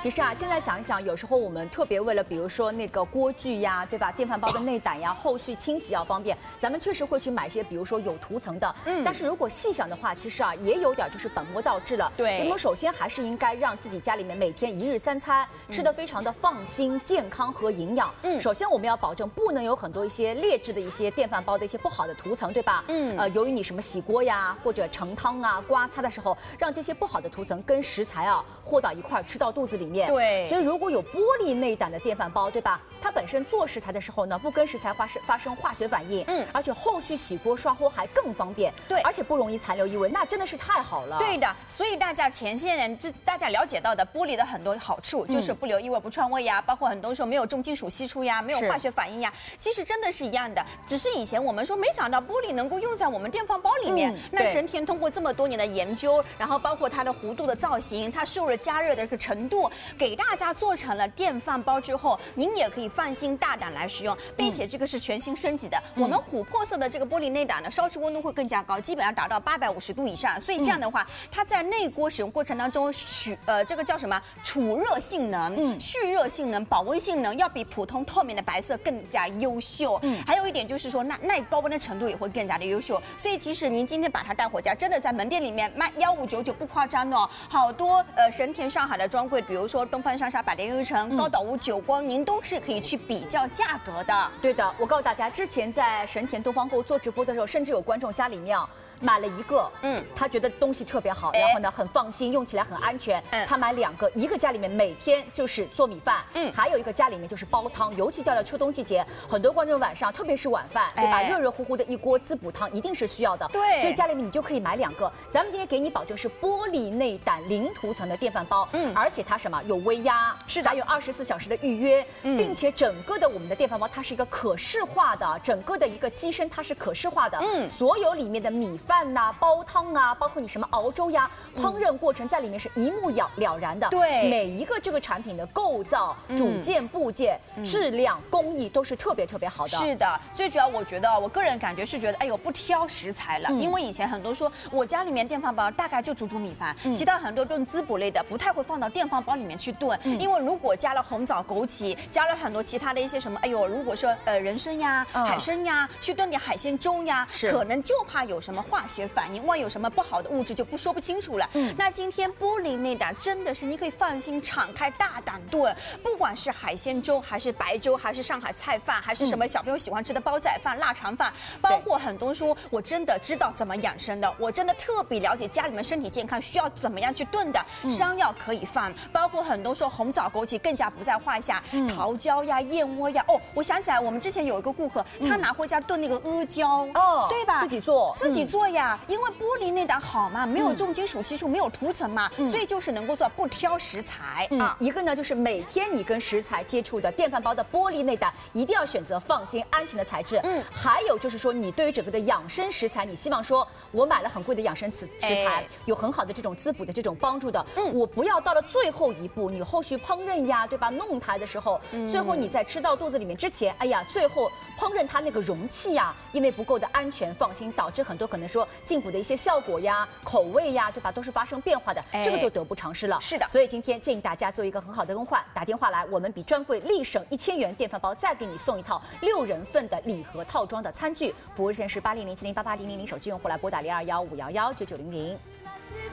其实啊，现在想一想，有时候我们特别为了，比如说那个锅具呀，对吧？电饭煲的内胆呀，后续清洗要方便，咱们确实会去买一些，比如说有涂层的。但是如果细想的话，其实啊，也有点就是本末倒置了。 对。 我们首先还是应该让自己家里面每天1日3餐吃得非常的放心、健康和营养。首先我们要保证不能有很多一些劣质的一些电饭煲的一些不好的涂层，对吧？由于你什么洗锅呀或者盛汤啊、刮擦的时候，让这些不好的涂层跟食材啊和到一块儿吃到肚子里面。 对。 所以如果有玻璃内胆的电饭煲，对吧？它本身做食材的时候呢，不跟食材发生化学反应，而且后续洗锅刷锅还更方便， 对， 而且不容易残留异味，那真的是太好了。 对的，所以大家前些年大家了解到的玻璃的很多好处，就是不留异味、不串味呀，包括很多时候没有重金属析出呀，没有化学反应呀，其实真的是一样的。只是以前我们说没想到玻璃能够用在我们电饭煲里面，那神田通过这么多年的研究，然后包括它的弧度的造型，它受热加热的这个程度，给大家做成了电饭煲之后，您也可以放心大胆来使用，并且这个是全新升级的。我们琥珀色的这个玻璃内胆呢，烧制温度会更加高，基本上达到850度以上，所以这样的话，它在内锅使用过程当中，这个叫什么储热性能、蓄热性能、保温性能，要比普通透明的白色更加优秀。还有一点就是说，耐高温的程度也会更加的优秀。所以即使您今天把它带回家，真的在门店里面卖1599不夸张哦，好多神田上海的专柜，比如说东方商厦、百联优城、高岛屋、久光，您都是可以去比较价格的。 对的，我告诉大家，之前在神田东方购做直播的时候，甚至有观众家里面买了一个，他觉得东西特别好，然后呢很放心，用起来很安全。他买2个，一个家里面每天就是做米饭，还有一个家里面就是煲汤，尤其到了秋冬季节，很多观众晚上，特别是晚饭，对吧？热热乎乎的一锅滋补汤一定是需要的， 对， 所以家里面你就可以买2个。咱们今天给你保证是玻璃内胆零涂层的电饭煲，而且它什么有微压， 是的， 还有24小时的预约，并且整个的我们的电饭煲它是一个可视化的，整个的一个机身它是可视化的，所有里面的米饭呐、煲汤啊，包括你什么熬粥呀、烹饪过程在里面是一目了然的。 对， 每一个这个产品的构造、组件、部件、质量、工艺都是特别好的。 是的，最主要我觉得，我个人感觉是觉得，哎呦，不挑食材了。因为以前很多说我家里面电饭煲大概就煮米饭，其他很多炖滋补类的不太会放到电饭煲里面去炖，因为如果加了红枣、枸杞，加了很多其他的一些什么，哎呦，如果说人参呀、海参呀，去炖点海鲜粥呀，可能就怕有什么化学反应，万一有什么不好的物质就说不清楚了。那今天玻璃内胆真的是你可以放心敞开大胆炖，不管是海鲜粥还是白粥，还是上海菜饭，还是什么小朋友喜欢吃的煲仔饭、腊肠饭，包括很多说我真的知道怎么养生的，我真的特别了解家里面身体健康需要怎么样去炖的，山药可以放，包括很多说红枣、枸杞更加不在话下，桃胶呀、燕窝呀。哦，我想起来，我们之前有一个顾客，他拿回家炖那个阿胶，对吧？ 自己做呀，因为玻璃内胆好嘛，没有重金属析出，没有涂层嘛，所以就是能够做不挑食材啊。 一个呢就是每天你跟食材接触的电饭煲的玻璃内胆，一定要选择放心安全的材质。还有就是说，你对于整个的养生食材，你希望说我买了很贵的养生食材，有很好的这种滋补的这种帮助的，我不要到了最后一步，你后续烹饪呀，对吧？弄它的时候，最后你在吃到肚子里面之前，哎呀，最后烹饪它那个容器呀，因为不够的安全放心，导致很多可能说进补的一些效果呀、口味呀，对吧，都是发生变化的，这个就得不偿失了。 是的， 所以今天建议大家做一个很好的更换，打电话来，我们比专柜立省1000元电饭煲，再给你送一套6人份的礼盒套装的餐具。服务热线是8007088000，手机用户来拨打0215119900。